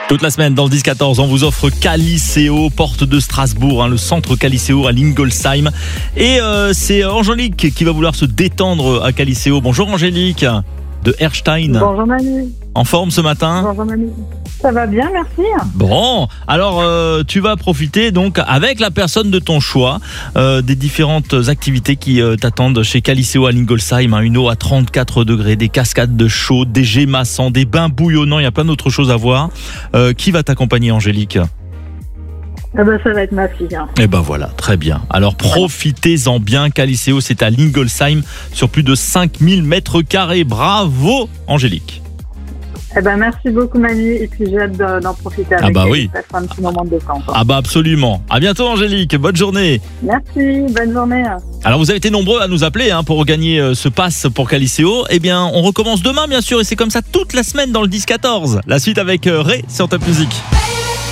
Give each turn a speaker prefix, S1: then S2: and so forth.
S1: Toute la semaine dans le 10-14, on vous offre Caliceo, porte de Strasbourg, le centre Caliceo à Lingolsheim. Et c'est Angélique qui va vouloir se détendre à Caliceo. Bonjour Angélique, de Erstein.
S2: Bonjour Manu.
S1: En forme ce matin?
S2: Bonjour Manu. Ça va bien, merci.
S1: Bon, alors tu vas profiter donc avec la personne de ton choix des différentes activités qui t'attendent chez Caliceo à Lingolsheim. Une eau à 34 degrés, des cascades de chaux, des jets massants, des bains bouillonnants, il y a plein d'autres choses à voir. Qui va t'accompagner Angélique?
S2: Ça va être ma fille.
S1: Eh ben voilà, très bien. Alors profitez-en bien, Caliceo, c'est à Lingolsheim sur plus de 5000 mètres carrés. Bravo Angélique.
S2: Merci beaucoup Manu, et puis j'ai hâte d'en profiter avec elle.
S1: Oui.
S2: Ça sera un petit moment de détente.
S1: Absolument. À bientôt Angélique, bonne journée.
S2: Merci, bonne journée.
S1: Alors vous avez été nombreux à nous appeler pour gagner ce pass pour Caliceo. Eh bien on recommence demain bien sûr, et c'est comme ça toute la semaine dans le 10-14. La suite avec Ray sur Top Music.